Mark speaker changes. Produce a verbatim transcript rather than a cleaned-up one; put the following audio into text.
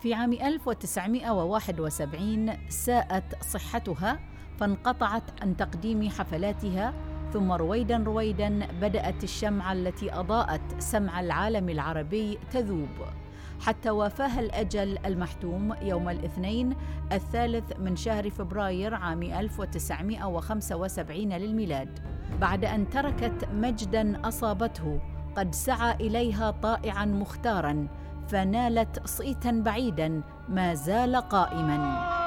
Speaker 1: في عام ألف وتسعمائة وواحد وسبعين ساءت صحتها فانقطعت عن تقديم حفلاتها، ثم رويداً رويداً بدأت الشمعة التي أضاءت سمع العالم العربي تذوب، حتى وافاها الأجل المحتوم يوم الاثنين الثالث من شهر فبراير عام ألف وتسعمائة وخمسة وسبعين للميلاد، بعد أن تركت مجداً أصابته قد سعى إليها طائعاً مختاراً، فنالت صيتاً بعيداً ما زال قائماً.